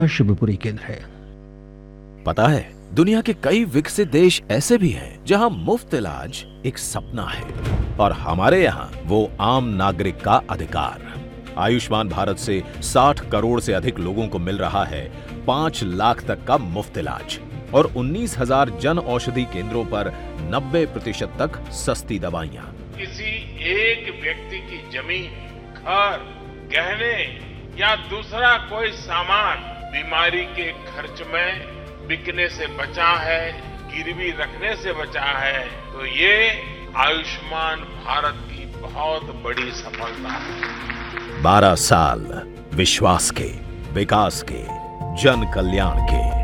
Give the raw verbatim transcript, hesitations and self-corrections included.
शिवपुरी केंद्र है। पता है, दुनिया के कई विकसित देश ऐसे भी हैं जहां मुफ्त इलाज एक सपना है और हमारे यहाँ वो आम नागरिक का अधिकार। आयुष्मान भारत से साठ करोड़ से अधिक लोगों को मिल रहा है पांच लाख तक का मुफ्त इलाज और उन्नीस हजार जन औषधि केंद्रों पर नब्बे प्रतिशत तक सस्ती दवाइयाँ। किसी एक व्यक्ति की जमीन, घर, गहने या दूसरा कोई सामान बीमारी के खर्च में बिकने से बचा है, गिरवी रखने से बचा है, तो ये आयुष्मान भारत की बहुत बड़ी सफलता है। बारह साल विश्वास के, विकास के, जन कल्याण के।